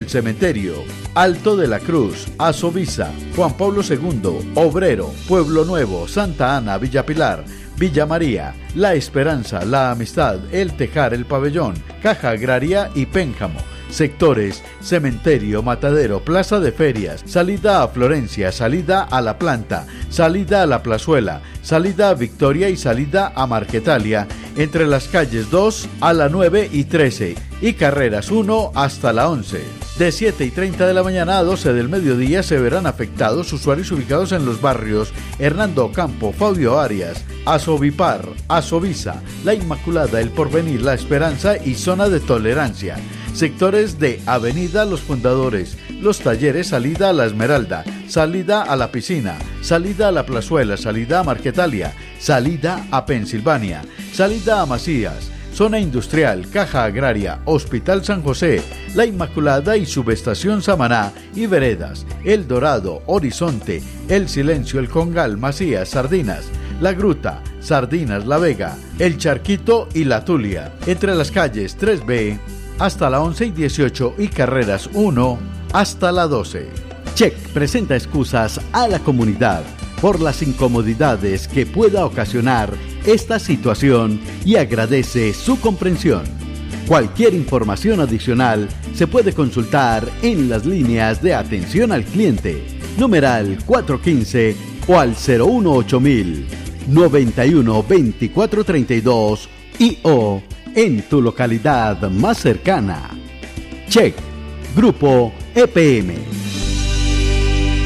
del Cementerio, Alto de la Cruz, Asovisa, Juan Pablo II, Obrero, Pueblo Nuevo, Santa Ana, Villa Pilar, Villa María, La Esperanza, La Amistad, El Tejar, El Pabellón, Caja Agraria y Pénjamo. Sectores: Cementerio, Matadero, Plaza de Ferias, salida a Florencia, salida a La Planta, salida a La Plazuela, salida a Victoria y salida a Marquetalia, entre las calles 2 a la 9 y 13 y carreras 1 hasta la 11. De 7:30 de la mañana a 12 del mediodía se verán afectados usuarios ubicados en los barrios Hernando Ocampo, Fabio Arias, Asovipar, Asovisa, La Inmaculada, El Porvenir, La Esperanza y Zona de Tolerancia. Sectores de Avenida Los Fundadores, Los Talleres, salida a La Esmeralda, salida a La Piscina, salida a La Plazuela, salida a Marquetalia, salida a Pensilvania, salida a Macías, Zona Industrial, Caja Agraria, Hospital San José, La Inmaculada y Subestación Samaná y veredas: El Dorado, Horizonte, El Silencio, El Congal, Macías, Sardinas, La Gruta, Sardinas, La Vega, El Charquito y La Tulia, entre las calles 3B hasta la 11 y 18 y carreras 1 hasta la 12. Check presenta excusas a la comunidad por las incomodidades que pueda ocasionar esta situación y agradece su comprensión. Cualquier información adicional se puede consultar en las líneas de atención al cliente, numeral 415 o al 018000 91 24 32 y o en tu localidad más cercana. Check, Grupo EPM.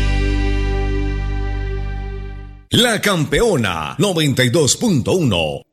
La Campeona 92.1